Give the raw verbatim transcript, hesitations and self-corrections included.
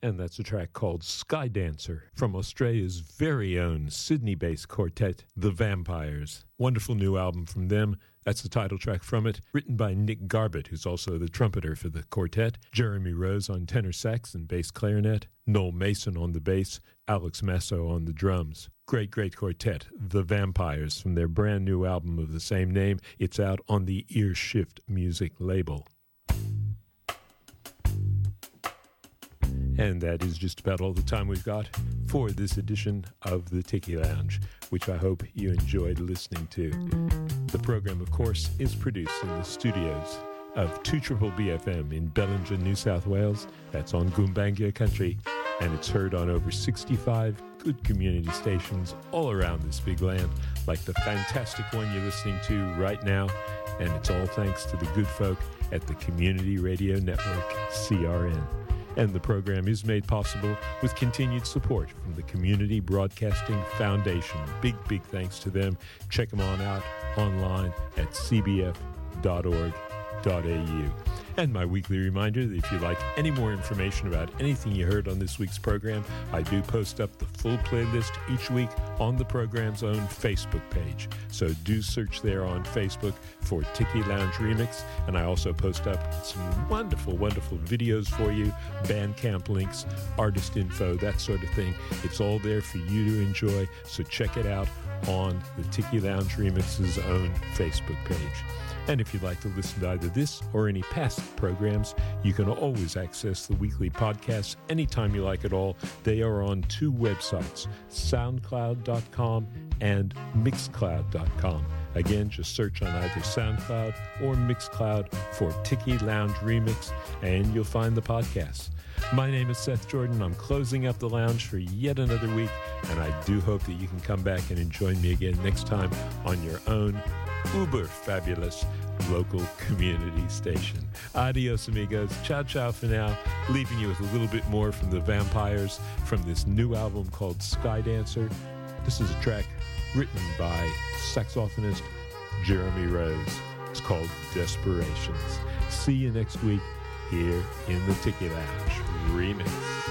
and that's a track called Sky Dancer from Australia's very own Sydney-based quartet, The Vampires. Wonderful new album from them. That's the title track from it, written by Nick Garbett, who's also the trumpeter for the quartet, Jeremy Rose on tenor sax and bass clarinet, Noel Mason on the bass, Alex Masso on the drums. Great, great quartet, The Vampires, from their brand new album of the same name. It's out on the Earshift Music label. And that is just about all the time we've got for this edition of the Tiki Lounge, which I hope you enjoyed listening to. The program, of course, is produced in the studios of two B B F M in Bellinger, New South Wales. That's on Goombangia country, and it's heard on over sixty-five good community stations all around this big land, like the fantastic one you're listening to right now. And it's all thanks to the good folk at the Community Radio Network, C R N. And the program is made possible with continued support from the Community Broadcasting Foundation. Big, big thanks to them. Check them on out online at c b f dot org dot a u. And my weekly reminder that if you'd like any more information about anything you heard on this week's program, I do post up the full playlist each week on the program's own Facebook page. So do search there on Facebook for Tiki Lounge Remix, and I also post up some wonderful, wonderful videos for you, Bandcamp links, artist info, that sort of thing. It's all there for you to enjoy, so check it out on the Tiki Lounge Remix's own Facebook page. And if you'd like to listen to either this or any past programs, you can always access the weekly podcasts anytime you like at all. They are on two websites, soundcloud dot com and mixcloud dot com. Again, just search on either SoundCloud or Mixcloud for Tiki Lounge Remix, and you'll find the podcasts. My name is Seth Jordan. I'm closing up the lounge for yet another week, and I do hope that you can come back and join me again next time on your own uber fabulous local community station. Adios, amigos. Ciao, ciao for now. Leaving you with a little bit more from the Vampires from this new album called Sky Dancer. This is a track written by saxophonist Jeremy Rose. It's called Desperations. See you next week here in the Tiki Lounge Remix.